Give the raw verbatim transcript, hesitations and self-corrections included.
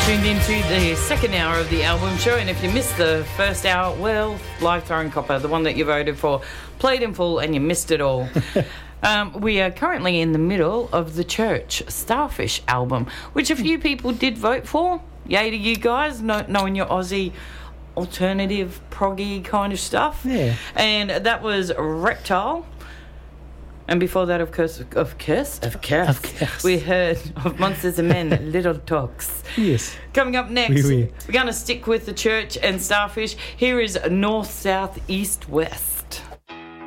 Tuned into the second hour of the album show, and if you missed the first hour, well, Live Throwing Copper, the one that you voted for, played in full and you missed it all. um, we are currently in the middle of the Church Starfish album, which a few people did vote for. Yay to you guys, know, knowing your Aussie alternative proggy kind of stuff. Yeah. And that was Reptile. And before that, of course, of course, of course, Of course. we heard of Monsters and Men, Little Talks. Yes. Coming up next, Oui, oui. we're going to stick with the Church and Starfish. Here is North, South, East, West.